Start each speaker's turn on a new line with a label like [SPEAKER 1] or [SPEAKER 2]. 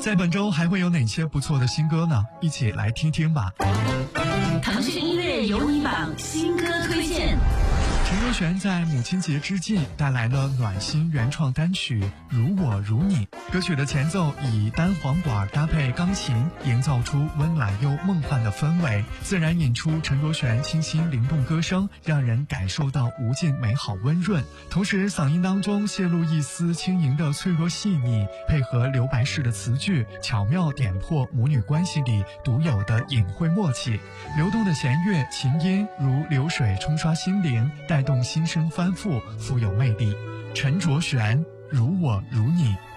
[SPEAKER 1] 在本周还会有哪些不错的新歌呢？一起来听听吧。
[SPEAKER 2] 腾讯音乐有你榜新歌推荐。
[SPEAKER 1] 陈卓璇在母亲节之际带来了暖心原创单曲《如我如你》。歌曲的前奏以单簧管搭配钢琴，营造出温暖又梦幻的氛围，自然引出陈卓璇清新灵动歌声，让人感受到无尽美好温润。同时嗓音当中泄露一丝轻盈的脆弱细腻，配合留白式的词句，巧妙点破母女关系里独有的隐晦默契。流动的弦乐琴音如流水冲刷心灵，带动心声翻覆，富有魅力。陈卓璇，如我如你。